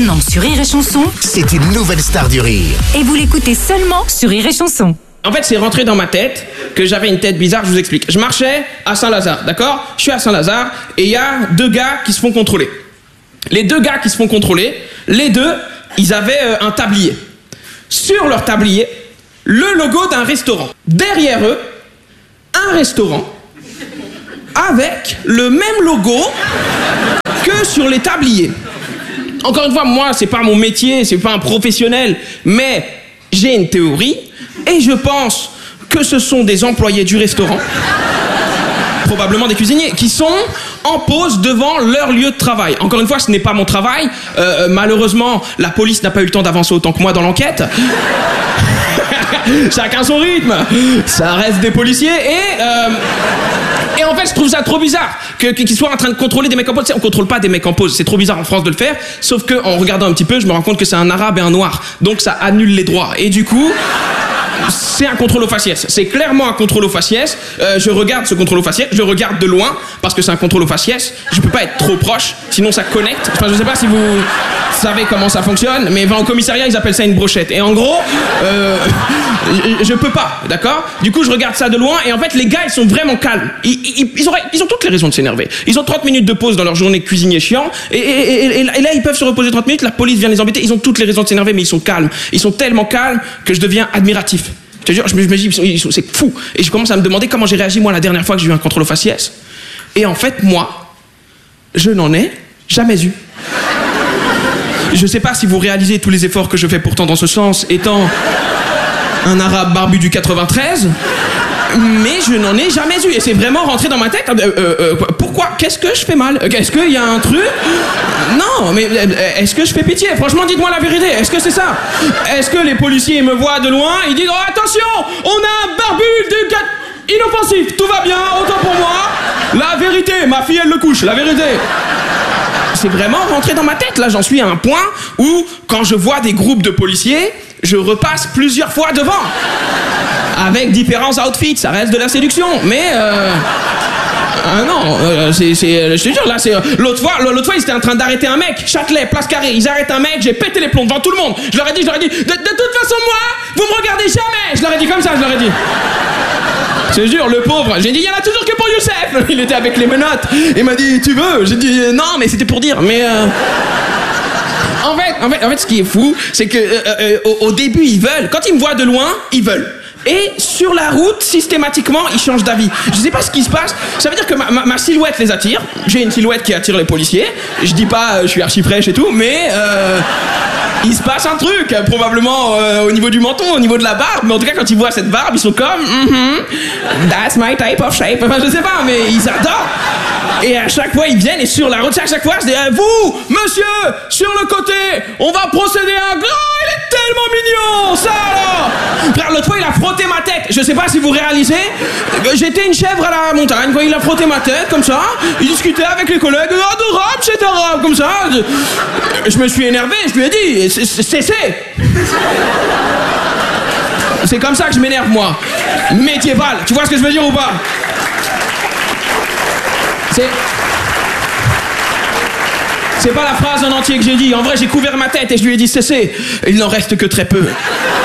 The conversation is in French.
Maintenant sur Rire et Chanson, C'est une nouvelle star du rire. et vous l'écoutez seulement sur Rire et Chanson. En fait, c'est rentré dans ma tête que j'avais une tête bizarre, je vous explique. Je marchais à Saint-Lazare, d'accord? Je suis à Saint-Lazare et il y a deux gars qui se font contrôler. Les deux gars qui se font contrôler, les deux, ils avaient un tablier. Sur leur tablier, le logo d'un restaurant. Derrière eux, un restaurant avec le même logo que sur les tabliers. Encore une fois, moi, c'est pas mon métier, c'est pas un professionnel, mais j'ai une théorie et je pense que ce sont des employés du restaurant, probablement des cuisiniers, qui sont en pause devant leur lieu de travail. Encore une fois, ce n'est pas mon travail. Malheureusement, la police n'a pas eu le temps d'avancer autant que moi dans l'enquête. Chacun son rythme. Ça reste des policiers et en fait, je trouve ça trop bizarre qu'ils soient en train de contrôler des mecs en pause. On contrôle pas des mecs en pause. C'est trop bizarre en France de le faire. Sauf que en regardant un petit peu, je me rends compte que c'est un arabe et un noir. Donc ça annule les droits. Et du coup, c'est un contrôle au faciès. C'est clairement un contrôle au faciès. Je regarde ce contrôle au faciès. Je regarde de loin parce que c'est un contrôle au faciès. Je peux pas être trop proche, sinon ça connecte. Enfin, je sais pas si vous savez comment ça fonctionne, mais au commissariat, ils appellent ça une brochette. Et en gros, je peux pas, d'accord? Du coup, je regarde ça de loin et en fait, les gars, ils sont vraiment calmes. Ils ont toutes les raisons de s'énerver. Ils ont 30 minutes de pause dans leur journée de cuisinier chiant et là, ils peuvent se reposer 30 minutes. La police vient les embêter. Ils ont toutes les raisons de s'énerver, mais ils sont calmes. Ils sont tellement calmes que je deviens admiratif. Je te jure, je me dis, c'est fou. Et je commence à me demander comment j'ai réagi, moi, la dernière fois que j'ai eu un contrôle au faciès. Et en fait, moi, je n'en ai jamais eu. Je sais pas si vous réalisez tous les efforts que je fais pourtant dans ce sens, étant un arabe barbu du 93, mais je n'en ai jamais eu. Et c'est vraiment rentré dans ma tête. Pourquoi? Qu'est-ce que je fais mal? Est-ce qu'il y a un truc? Non, mais est-ce que je fais pitié? Franchement, dites-moi la vérité. Est-ce que c'est ça? Est-ce que les policiers me voient de loin? Ils disent, oh, attention, on a un barbu de inoffensif. Tout va bien, autant pour moi. La vérité, ma fille, elle le couche. La vérité. C'est vraiment rentré dans ma tête. Là, j'en suis à un point où, quand je vois des groupes de policiers, je repasse plusieurs fois devant. Avec différents outfits, ça reste de la séduction. Mais, ah non, je te jure, là, c'est... L'autre fois, ils étaient en train d'arrêter un mec. Châtelet, Place Carrée, ils arrêtent un mec, j'ai pété les plombs devant tout le monde. Je leur ai dit, de toute façon, moi, vous me regardez jamais. Je leur ai dit comme ça, je leur ai dit. Je te jure, le pauvre, j'ai dit, il y en a toujours que pour Youssef. Il était avec les menottes. Il m'a dit, tu veux? J'ai dit, non, mais c'était pour dire, mais... En fait, ce qui est fou, c'est que au début, ils veulent. Quand ils me voient de loin, ils veulent. Et sur la route, systématiquement, ils changent d'avis. Je sais pas ce qui se passe. Ça veut dire que ma silhouette les attire. J'ai une silhouette qui attire les policiers. Je dis pas, je suis archi fraîche et tout, mais... il se passe un truc, probablement au niveau du menton, au niveau de la barbe, mais en tout cas quand ils voient cette barbe, ils sont comme that's my type of shape. Enfin, je sais pas, mais ils adorent. Et à chaque fois ils viennent et sur la route, à chaque fois je dis vous, monsieur, sur le côté, on va procéder à un grand. Il est tellement mignon, ça alors. Frère, l'autre fois il a frotté ma tête. Je sais pas si vous réalisez, j'étais une chèvre à la montagne, quoi. Il a frotté ma tête comme ça. Il discutait avec les collègues, adorable, c'est arabe, comme ça. Je me suis énervé, je lui ai dit, cessez. C'est comme ça que je m'énerve, moi. Médiéval, tu vois ce que je veux dire ou pas? C'est pas la phrase en entier que j'ai dit. En vrai, j'ai couvert ma tête et je lui ai dit cessez. Il n'en reste que très peu.